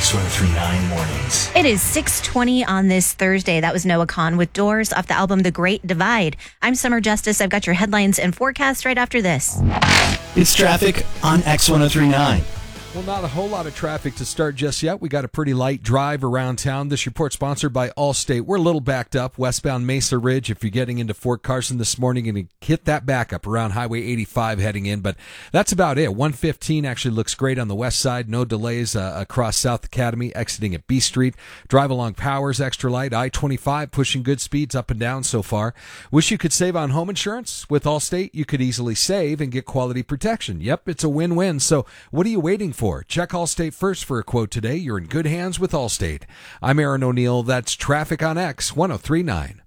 X1039 Mornings. It is 6:20 on this Thursday. That was Noah Kahn with Doors off the album The Great Divide. I'm Summer Justice. I've got your headlines and forecast right after this. It's traffic on X1039. Well, not a whole lot of traffic to start just yet. We got a pretty light drive around town. This report sponsored by Allstate. We're a little backed up westbound Mesa Ridge. If you're getting into Fort Carson this morning, and hit that backup around Highway 85 heading in. But that's about it. 115 actually looks great on the west side. No delays across South Academy, exiting at B Street. Drive along Powers, extra light. I-25 pushing good speeds up and down so far. Wish you could save on home insurance? With Allstate, you could easily save and get quality protection. Yep, it's a win-win. So what are you waiting for? Check Allstate first for a quote today. You're in good hands with Allstate. I'm Aaron O'Neill. That's traffic on X1039.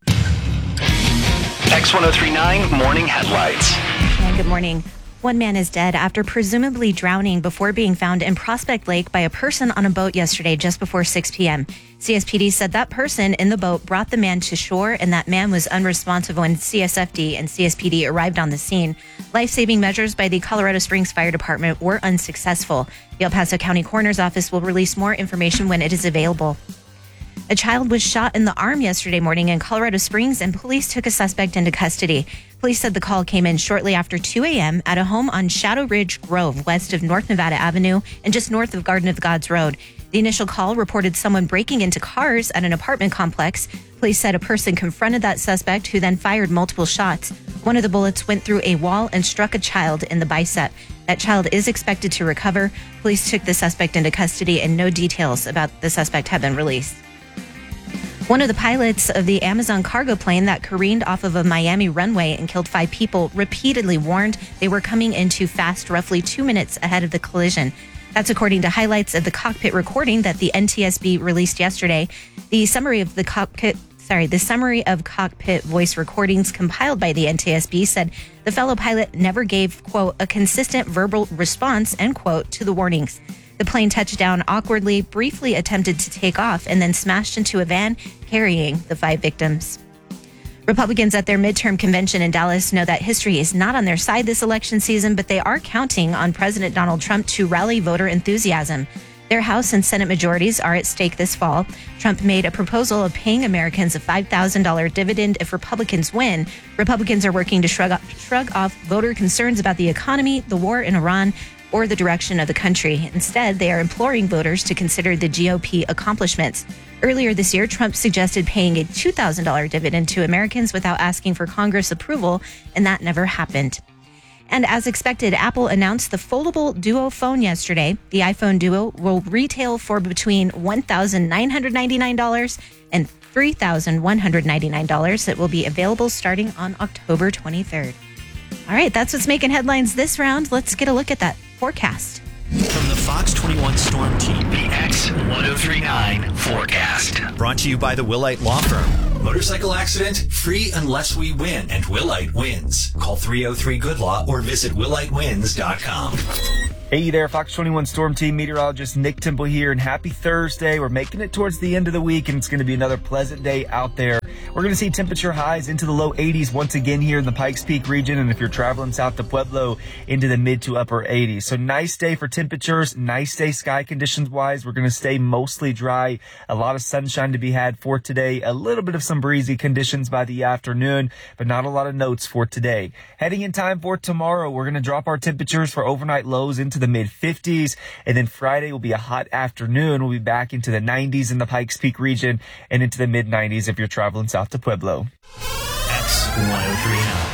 X1039 Morning Headlights. And good morning. One man is dead after presumably drowning before being found in Prospect Lake by a person on a boat yesterday just before 6 p.m. CSPD said that person in the boat brought the man to shore and that man was unresponsive when CSFD and CSPD arrived on the scene. Life-saving measures by the Colorado Springs Fire Department were unsuccessful. The El Paso County Coroner's Office will release more information when it is available. A child was shot in the arm yesterday morning in Colorado Springs, and police took a suspect into custody. Police said the call came in shortly after 2 a.m. at a home on Shadow Ridge Grove, west of North Nevada Avenue and just north of Garden of Gods Road. The initial call reported someone breaking into cars at an apartment complex. Police said a person confronted that suspect, who then fired multiple shots. One of the bullets went through a wall and struck a child in the bicep. That child is expected to recover. Police took the suspect into custody, and no details about the suspect have been released. One of the pilots of the Amazon cargo plane that careened off of a Miami runway and killed 5 people repeatedly warned they were coming in too fast, roughly 2 minutes ahead of the collision. That's according to highlights of the cockpit recording that the NTSB released yesterday. The summary of cockpit voice recordings compiled by the NTSB said the fellow pilot never gave, quote, a consistent verbal response, end quote, to the warnings. The plane touched down awkwardly, briefly attempted to take off, and then smashed into a van carrying the 5 victims. Republicans at their midterm convention in Dallas know that history is not on their side this election season, but they are counting on President Donald Trump to rally voter enthusiasm. Their House and Senate majorities are at stake this fall. Trump made a proposal of paying Americans a $5,000 dividend if Republicans win. Republicans are working to shrug off voter concerns about the economy, the war in Iran, or the direction of the country. Instead, they are imploring voters to consider the GOP accomplishments. Earlier this year, Trump suggested paying a $2,000 dividend to Americans without asking for Congress approval, and that never happened. And as expected, Apple announced the foldable Duo phone yesterday. The iPhone Duo will retail for between $1,999 and $3,199. It will be available starting on October 23rd. All right, that's what's making headlines this round. Let's get a look at that forecast. From the Fox 21 Storm Team, the X1039 Forecast. Brought to you by the Willite Law Firm. Motorcycle accident? Free unless we win, and Willite wins. Call 303-GOOD-LAW or visit WilliteWins.com. Hey there, Fox 21 Storm Team meteorologist Nick Temple here, and happy Thursday. We're making it towards the end of the week, and it's going to be another pleasant day out there. We're going to see temperature highs into the low 80s once again here in the Pikes Peak region, and if you're traveling south to Pueblo, into the mid to upper 80s. So nice day for temperatures, nice day sky conditions-wise. We're going to stay mostly dry, a lot of sunshine to be had for today, a little bit of some breezy conditions by the afternoon, but not a lot of notes for today. Heading in time for tomorrow, we're going to drop our temperatures for overnight lows into the mid-50s, and then Friday will be a hot afternoon. We'll be back into the 90s in the Pikes Peak region and into the mid-90s if you're traveling south to Pueblo. X1039.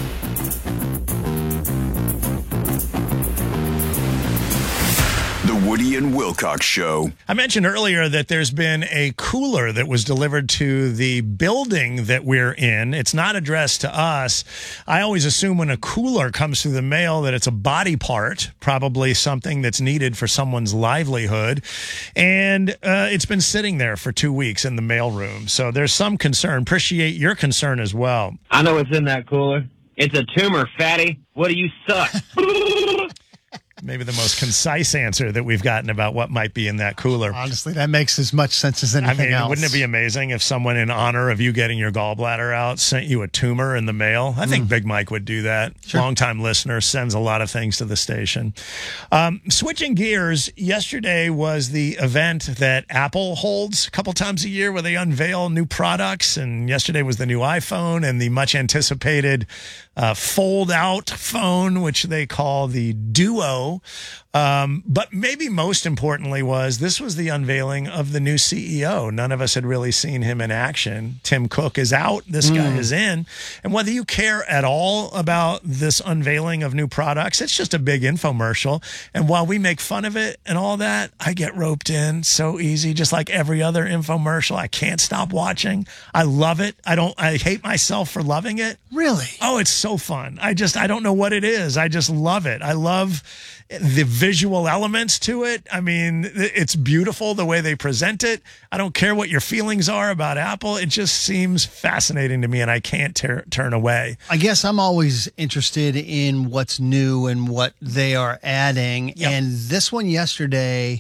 The Woody and Wilcox Show. I mentioned earlier that there's been a cooler that was delivered to the building that we're in. It's not addressed to us. I always assume when a cooler comes through the mail that it's a body part, probably something that's needed for someone's livelihood. And it's been sitting there for 2 weeks in the mailroom. So there's some concern. Appreciate your concern as well. I know what's in that cooler. It's a tumor, fatty. What do you suck? Maybe the most concise answer that we've gotten about what might be in that cooler. Honestly, that makes as much sense as anything else. Wouldn't it be amazing if someone, in honor of you getting your gallbladder out, sent you a tumor in the mail? I think Big Mike would do that. Sure. Longtime listener, sends a lot of things to the station. Switching gears, yesterday was the event that Apple holds a couple times a year where they unveil new products. And yesterday was the new iPhone and the much anticipated fold-out phone, which they call the Duo. But maybe most importantly this was the unveiling of the new CEO. None of us had really seen him in action. Tim Cook is out. This guy is in. And whether you care at all about this unveiling of new products, it's just a big infomercial. And while we make fun of it and all that, I get roped in so easy, just like every other infomercial. I can't stop watching. I love it. I hate myself for loving it. Really? Oh, it's so fun. I don't know what it is. I just love it. I love the visual elements to it. I mean, it's beautiful the way they present it. I don't care what your feelings are about Apple. It just seems fascinating to me, and I can't turn away. I guess I'm always interested in what's new and what they are adding. Yep. And this one yesterday,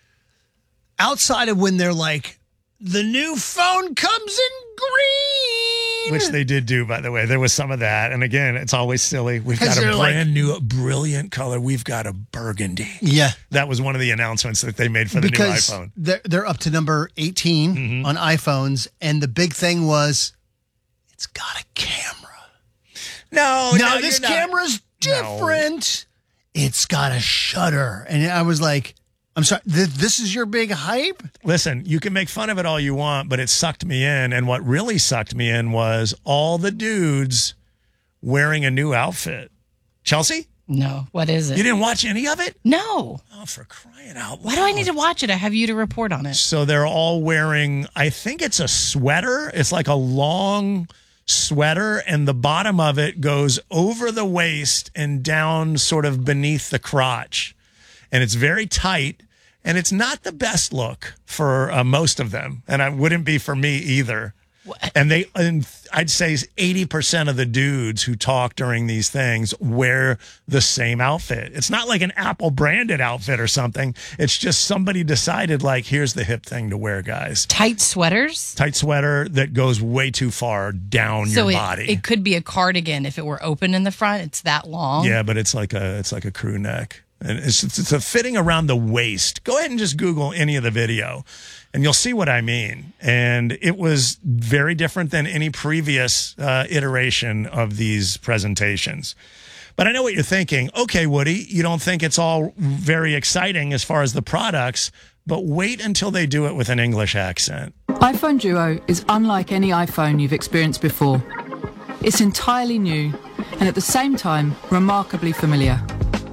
outside of when they're like, the new phone comes in green. Which they did do, by the way. There was some of that. And again, it's always silly. We've got a brand new, brilliant color. We've got a burgundy. Yeah. That was one of the announcements that they made for the new iPhone. They're up to number 18 on iPhones. And the big thing was, it's got a camera. No, this camera's different. No. It's got a shutter. And I was like, I'm sorry, this is your big hype? Listen, you can make fun of it all you want, but it sucked me in. And what really sucked me in was all the dudes wearing a new outfit. Chelsea? No. What is it? You didn't watch any of it? No. Oh, for crying out loud. Why do I need to watch it? I have you to report on it. So they're all wearing, I think it's a sweater. It's like a long sweater, and the bottom of it goes over the waist and down sort of beneath the crotch. And it's very tight, and it's not the best look for most of them, and it wouldn't be for me either. What? And I'd say 80% of the dudes who talk during these things wear the same outfit. It's not like an Apple branded outfit or something. It's just somebody decided, like, here's the hip thing to wear, guys. Tight sweaters? Tight sweater that goes way too far down your body. It could be a cardigan if it were open in the front. It's that long. Yeah, but it's like a crew neck. And it's a fitting around the waist. Go ahead and just Google any of the video, and you'll see what I mean. And it was very different than any previous iteration of these presentations. But I know what you're thinking. Okay, Woody, you don't think it's all very exciting as far as the products, but wait until they do it with an English accent. iPhone Duo is unlike any iPhone you've experienced before. It's entirely new, and at the same time, remarkably familiar.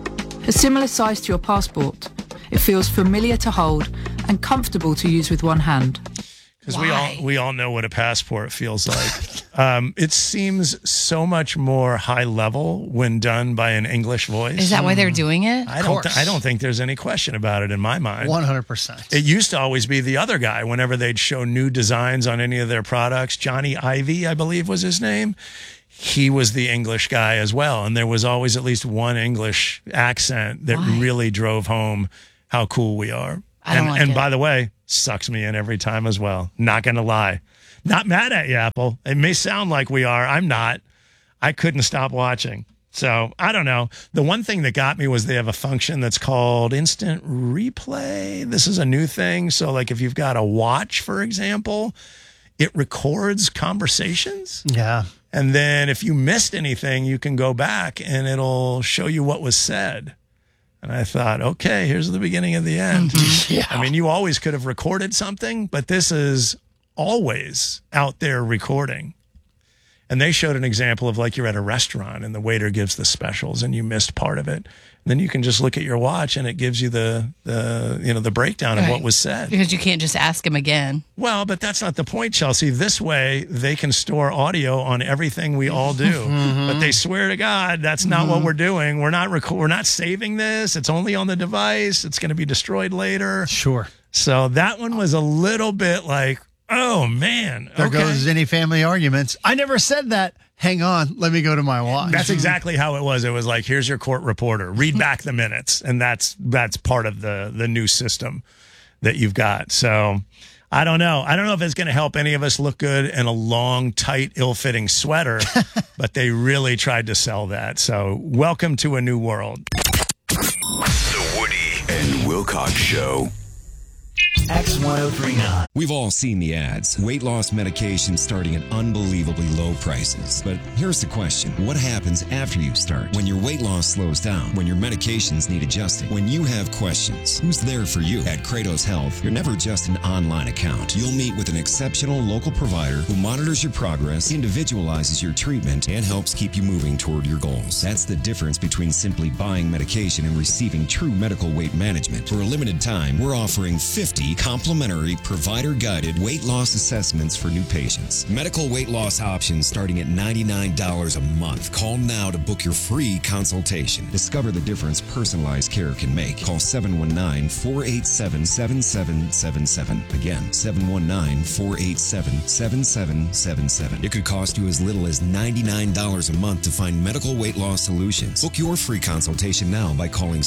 A similar size to your passport, it feels familiar to hold and comfortable to use with one hand. Because we all know what a passport feels like. It seems so much more high level when done by an English voice. Is that why they're doing it? I don't think there's any question about it in my mind. 100%. It used to always be the other guy whenever they'd show new designs on any of their products. Johnny Ivy, I believe was his name. He was the English guy as well. And there was always at least one English accent that really drove home how cool we are. And by the way, sucks me in every time as well. Not going to lie. Not mad at you, Apple. It may sound like we are. I'm not. I couldn't stop watching. So I don't know. The one thing that got me was they have a function that's called instant replay. This is a new thing. So like if you've got a watch, for example, it records conversations. Yeah. And then if you missed anything, you can go back and it'll show you what was said. And I thought, okay, here's the beginning of the end. Yeah. I mean, you always could have recorded something, but this is always out there recording. And they showed an example of like you're at a restaurant and the waiter gives the specials and you missed part of it. And then you can just look at your watch and it gives you the breakdown of what was said. Because you can't just ask him again. Well, but that's not the point, Chelsea. This way they can store audio on everything we all do. But they swear to God that's not what we're doing. We're not saving this. It's only on the device. It's going to be destroyed later. Sure. So that one was a little bit like, oh, man. There goes any family arguments. I never said that. hang on, let me go to my watch. That's exactly how it was. It was like, here's your court reporter. Read back the minutes. And that's part of the new system that you've got. So I don't know. I don't know if it's going to help any of us look good in a long, tight, ill-fitting sweater, but they really tried to sell that. So welcome to a new world. The Woody and Wilcox Show. X1039. We've all seen the ads. Weight loss medication starting at unbelievably low prices. But here's the question. What happens after you start? When your weight loss slows down? When your medications need adjusting? When you have questions? Who's there for you? At Kratos Health, you're never just an online account. You'll meet with an exceptional local provider who monitors your progress, individualizes your treatment, and helps keep you moving toward your goals. That's the difference between simply buying medication and receiving true medical weight management. For a limited time, we're offering 50 complimentary provider-guided weight loss assessments for new patients. Medical weight loss options starting at $99 a month. Call now to book your free consultation. Discover the difference personalized care can make. Call 719-487-7777. Again, 719-487-7777. It could cost you as little as $99 a month to find medical weight loss solutions. Book your free consultation now by calling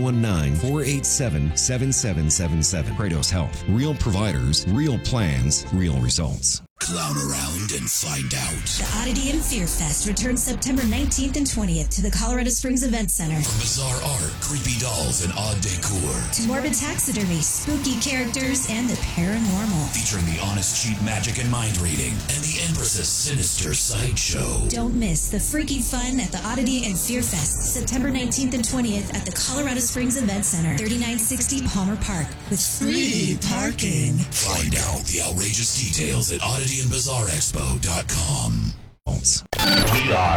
719-487-7777. Kratos Health. Real providers, real plans, real results. Clown around and find out. The Oddity and Fear Fest returns September 19th and 20th to the Colorado Springs Event Center. From bizarre art, creepy dolls, and odd decor, to morbid taxidermy, spooky characters, and the paranormal. Featuring the honest, cheap magic and mind reading, and the Empress's sinister sideshow. Don't miss the freaky fun at the Oddity and Fear Fest, September 19th and 20th at the Colorado Springs Event Center, 3960 Palmer Park, with free parking. Find out the outrageous details at oddityandbizarreexpo.com. We are